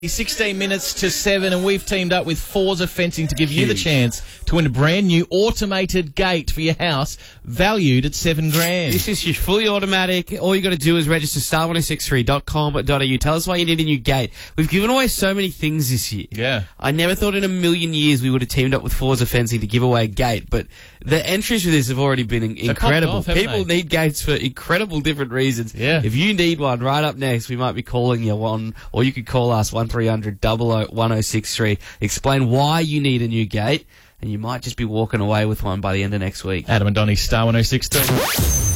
16 minutes to 7, and we've teamed up with Forza Fencing to give you the chance to win a brand new automated gate for your house, valued at $7,000. This is your fully automatic. All you got to do is register star1063.com.au. Tell us why you need a new gate. We've given away so many things this year. Yeah. I never thought in a million years we would have teamed up with Forza Fencing to give away a gate, but the entries for this have already been incredible. Off, People need gates for incredible different reasons. Yeah. If you need one, right up next, we might be calling you one, or you could call us 1300-001063. Explain why you need a new gate, and you might just be walking away with one by the end of next week. Adam and Donnie, Star 106.3.